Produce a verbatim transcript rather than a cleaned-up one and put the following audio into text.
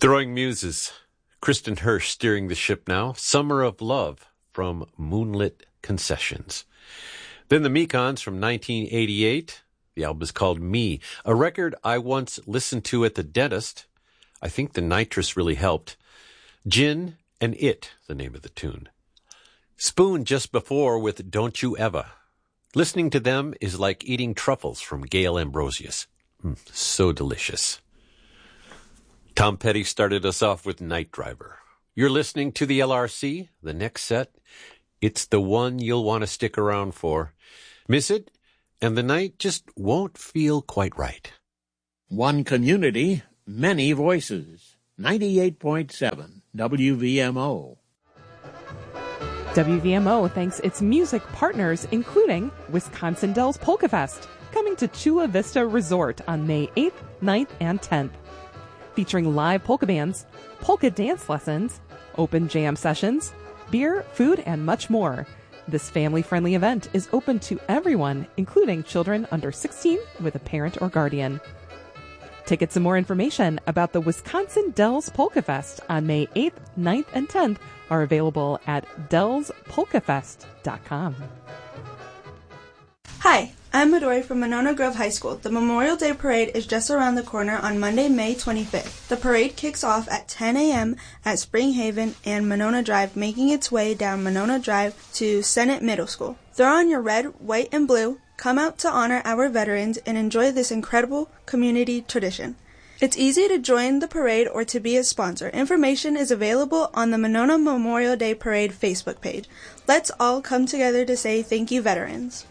Throwing Muses. Kristen Hirsch steering the ship now. Summer of Love from Moonlit Concessions. Then the Mekons from nineteen eighty-eight. The album is called Me, a record I once listened to at the dentist. I think the nitrous really helped. Gin and It, the name of the tune. Spoon just before with Don't You Ever. Listening to them is like eating truffles from Gail Ambrosius. Mm, so delicious. Tom Petty started us off with Night Driver. You're listening to the L R C. The next set, it's the one you'll want to stick around for. Miss it, and the night just won't feel quite right. One community, many voices. ninety-eight point seven W V M O. W V M O thanks its music partners, including Wisconsin Dells Polka Fest, coming to Chula Vista Resort on May eighth, ninth, and tenth. Featuring live polka bands, polka dance lessons, open jam sessions, beer, food, and much more. This family-friendly event is open to everyone, including children under sixteen with a parent or guardian. Tickets and more information about the Wisconsin Dells Polka Fest on May eighth, ninth, and tenth are available at dells polka fest dot com. Hi, I'm Midori from Monona Grove High School. The Memorial Day Parade is just around the corner on Monday, May twenty-fifth. The parade kicks off at ten a.m. at Spring Haven and Monona Drive, making its way down Monona Drive to Senate Middle School. Throw on your red, white, and blue, come out to honor our veterans, and enjoy this incredible community tradition. It's easy to join the parade or to be a sponsor. Information is available on the Monona Memorial Day Parade Facebook page. Let's all come together to say thank you, veterans.